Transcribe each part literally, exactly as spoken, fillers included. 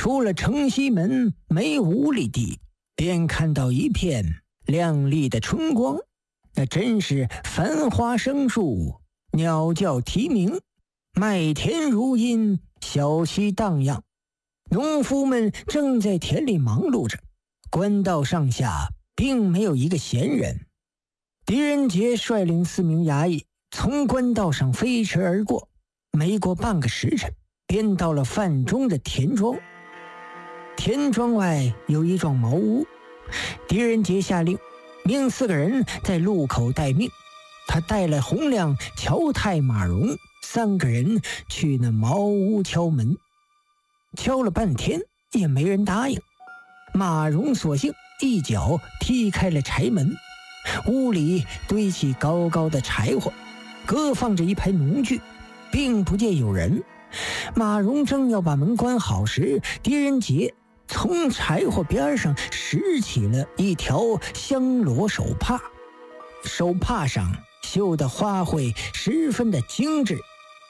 出了城西门没五里地，便看到一片亮丽的春光，那真是繁花生树，鸟叫啼鸣，麦田如茵，小溪荡漾。农夫们正在田里忙碌着，官道上下并没有一个闲人。狄仁杰率领四名衙役从官道上飞驰而过，没过半个时辰，便到了范中的田庄。田庄外有一幢茅屋，狄仁杰下令命四个人在路口待命，他带了洪亮、乔太、马荣三个人去那茅屋敲门。敲了半天也没人答应，马荣索性一脚踢开了柴门，屋里堆起高高的柴火，各放着一排农具，并不见有人。马荣正要把门关好时，狄仁杰从柴火边上拾起了一条香罗手帕，手帕上绣的花卉十分的精致，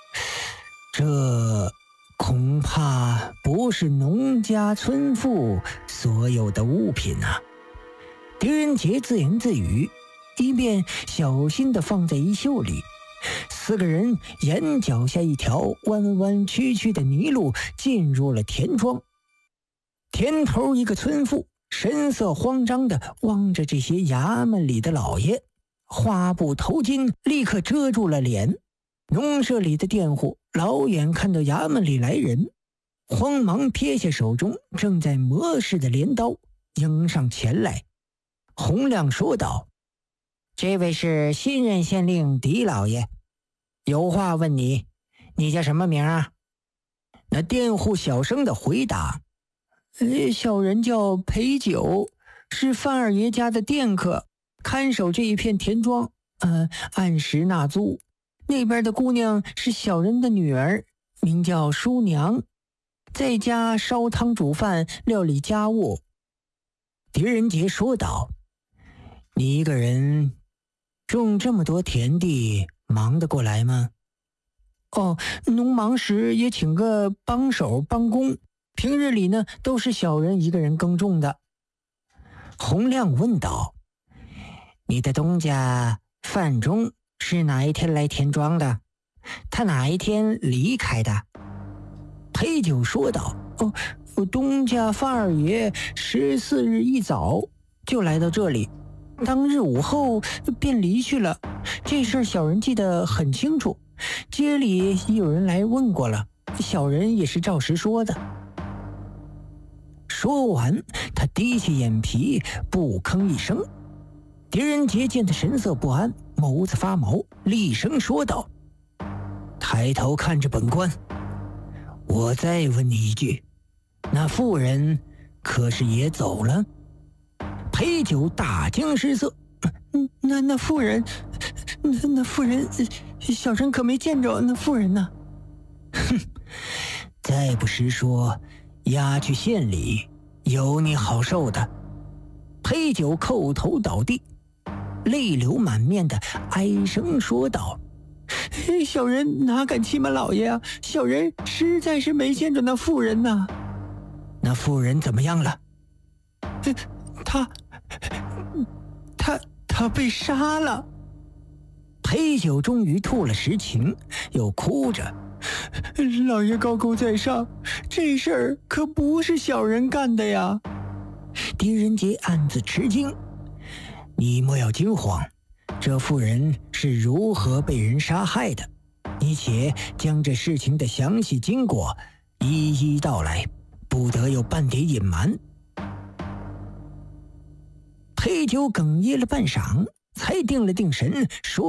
这恐怕不是农家村妇所有的物品啊。狄仁杰自言自语，一边小心地放在衣袖里。四个人沿脚下一条弯弯曲曲的泥路进入了田庄。田头一个村妇神色慌张地望着这些衙门里的老爷，花布头巾立刻遮住了脸。农舍里的佃户老远看到衙门里来人，慌忙撇下手中正在磨制的镰刀，迎上前来。洪亮说道：“这位是新任县令狄老爷，有话问你，你叫什么名啊？”那佃户小声地回答：“呃，小人叫裴九，是范二爷家的佃客，看守这一片田庄，呃，按时纳租。那边的姑娘是小人的女儿，名叫淑娘，在家烧汤煮饭，料理家务。”狄仁杰说道：“你一个人种这么多田地，忙得过来吗？”“哦，农忙时也请个帮手帮工，平日里呢都是小人一个人耕种的。”洪亮问道：“你的东家范中是哪一天来田庄的？他哪一天离开的？”裴九说道：“哦，我东家范二爷十四日一早就来到这里，当日午后便离去了。这事儿小人记得很清楚，街里也有人来问过了，小人也是照实说的。”说完，他低起眼皮，不吭一声。狄仁杰见他神色不安，眸子发毛，厉声说道：“抬头看着本官，我再问你一句，那妇人可是也走了？”裴九大惊失色：“那那妇人，那那妇人，小人可没见着那妇人呢。”“哼，再不实说，押去县里，有你好受的。”裴九叩头倒地，泪流满面的哀声说道：“小人哪敢欺瞒老爷啊！小人实在是没见着那妇人呐。”“那妇人怎么样了？”“他，他，他被杀了。”裴九终于吐了实情，又哭着：“老爷高高在上，这事儿可不是小人干的呀。”狄仁杰暗自吃惊：“你莫要惊慌，这妇人是如何被人杀害的？你且将这事情的详细经过一一道来，不得有半点隐瞒。”裴九哽咽了半晌，才定了定神，说